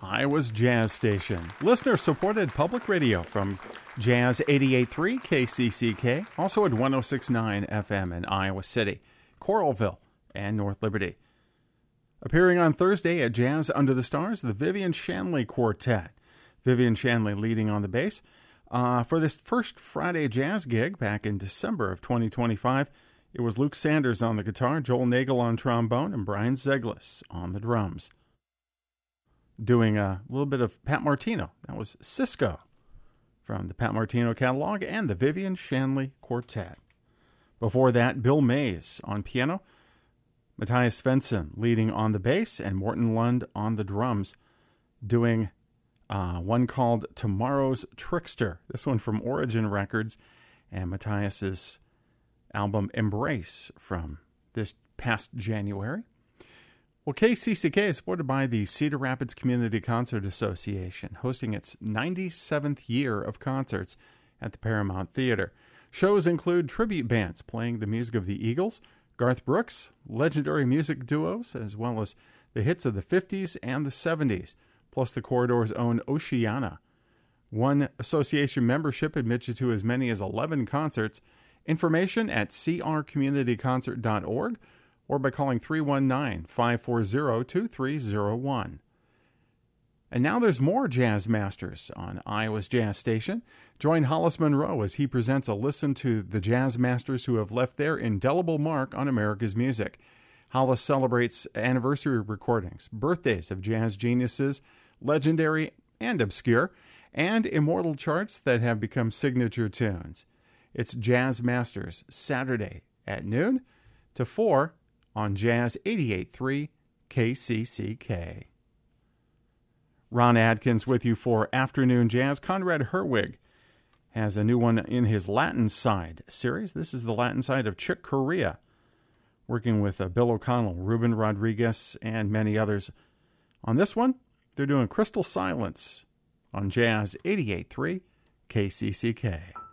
Iowa's Jazz Station. Listener-supported public radio from Jazz 88.3 KCCK, also at 106.9 FM in Iowa City, Coralville, and North Liberty. Appearing on Thursday at Jazz Under the Stars, the Vivian Shanley Quartet. Vivian Shanley leading on the bass. For this first Friday jazz gig back in December of 2025, it was Luke Sanders on the guitar, Joel Nagel on trombone, and Brian Zeglis on the drums. Doing a little bit of Pat Martino. That was Cisco from the Pat Martino catalog and the Vivian Shanley Quartet. Before that, Bill Mays on piano, Matthias Svensson leading on the bass, and Morton Lund on the drums, doing one called Tomorrow's Trickster. This one from Origin Records, and Matthias's album Embrace from this past January. Well, KCCK is supported by the Cedar Rapids Community Concert Association, hosting its 97th year of concerts at the Paramount Theater. Shows include tribute bands playing the music of the Eagles, Garth Brooks, legendary music duos, as well as the hits of the 50s and the 70s, plus the Corridor's own Oceana. One association membership admits you to as many as 11 concerts. Information at crcommunityconcert.org or by calling 319-540-2301. And now there's more Jazz Masters on Iowa's Jazz Station. Join Hollis Monroe as he presents a listen to the Jazz Masters who have left their indelible mark on America's music. Hollis celebrates anniversary recordings, birthdays of jazz geniuses, legendary and obscure, and immortal charts that have become signature tunes. It's Jazz Masters, Saturday at noon to 4 on Jazz 88.3 KCCK. Ron Adkins with you for Afternoon Jazz. Conrad Herwig has a new one in his Latin Side series. This is the Latin side of Chick Corea, working with Bill O'Connell, Ruben Rodriguez, and many others. On this one, they're doing Crystal Silence on Jazz 88.3 KCCK.